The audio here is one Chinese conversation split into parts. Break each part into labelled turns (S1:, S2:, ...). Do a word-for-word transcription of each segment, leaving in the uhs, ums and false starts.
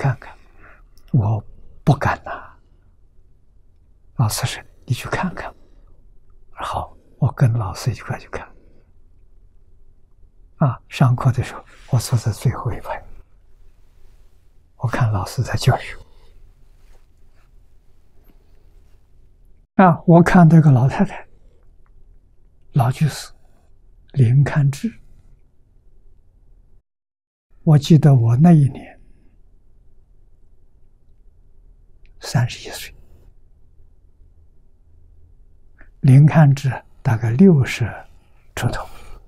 S1: 看看。我不敢呐。老师说：“你去看看。”好，我跟老师一块去看。啊，上课的时候，我坐在最后一排，我看老师在教学。啊，我看这个老太太，老居士林堪志。我记得我那一年三十一岁，林堪志大概六十出头，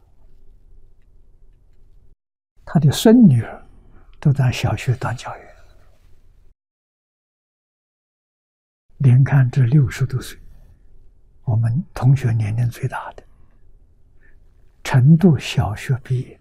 S1: 他的孙女儿都当小学当教员。林堪志六十多岁，我们同学年龄最大的，成都小学毕业。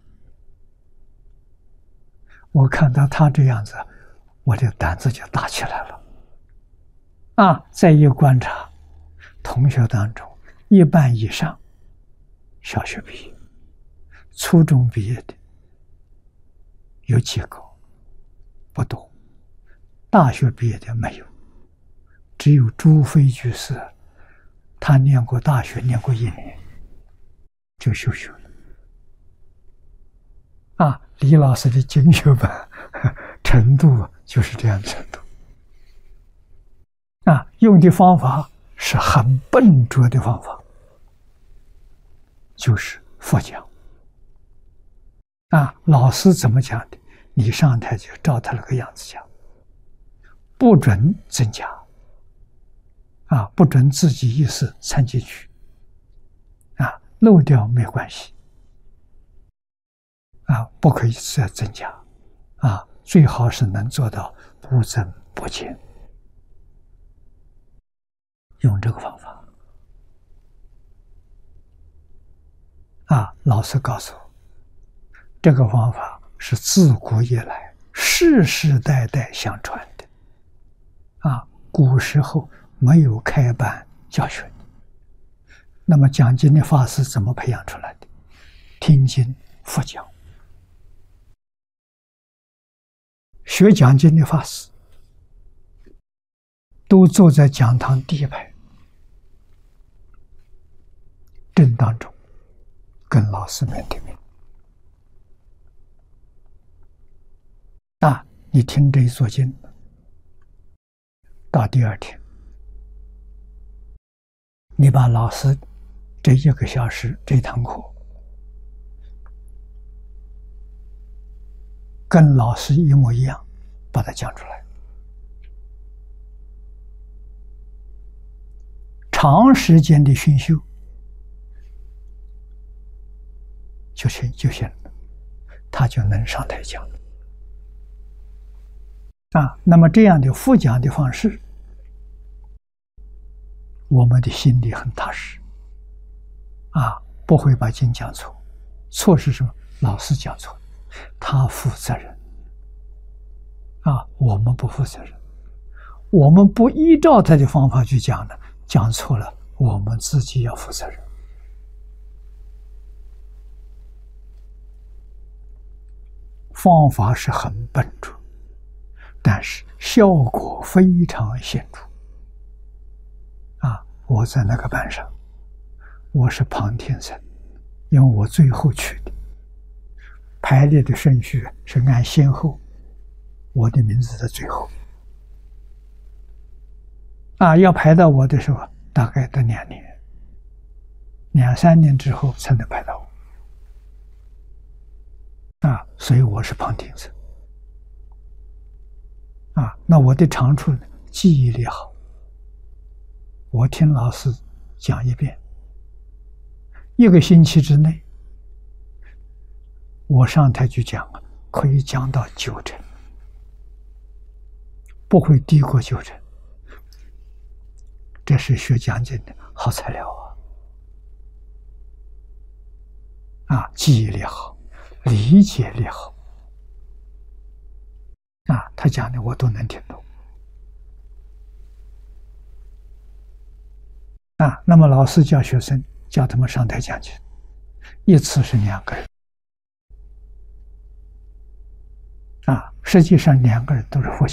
S1: 我看到他这样子，我的胆子就大起来了。啊，再一观察，同学当中一半以上小学毕业，初中毕业的有几个，不多，大学毕业的没有，只有朱飞居士，他念过大学，念过一年就休学了。啊，李老师的精学班程度就是这样的程度。啊，用的方法是很笨拙的方法，就是佛讲。啊，老师怎么讲的，你上台就照他那个样子讲，不准增加。啊，不准自己意识掺进去。啊，漏掉没关系。啊，不可以再增加。啊，最好是能做到不增不减。用这个方法。啊，老师告诉我，这个方法是自古以来世世代代相传的。啊，古时候没有开班教学，那么讲经的法师怎么培养出来的？听经佛讲。学讲经的法师都坐在讲堂第一排正当中，跟老师面对面。啊，你听这一座经，到第二天，你把老师这一个小时这堂课跟老师一模一样，把它讲出来。长时间的熏修就行就行了，他就能上台讲了。啊，那么这样的复讲的方式，我们的心里很踏实。啊，不会把经讲错。错是什么？老师讲错，他负责任。啊，我们不负责任。我们不依照他的方法去讲呢，讲错了，我们自己要负责任。方法是很笨拙，但是效果非常显著。啊，我在那个班上，我是旁听生，因为我最后去的，排列的顺序是按先后，我的名字在最后。啊，要排到我的时候，大概得两年，两三年之后才能排到我。啊，所以我是旁听生。啊，那我的长处呢，记忆力好。我听老师讲一遍，一个星期之内，我上台去讲，可以讲到九成，不会低过九成。这是学讲经的好材料啊！啊，记忆力好，理解力好。啊，他讲的我都能听懂。啊，那么老师教学生，叫他们上台讲经，一次是两个人。啊，实际上两个人都是佛讲。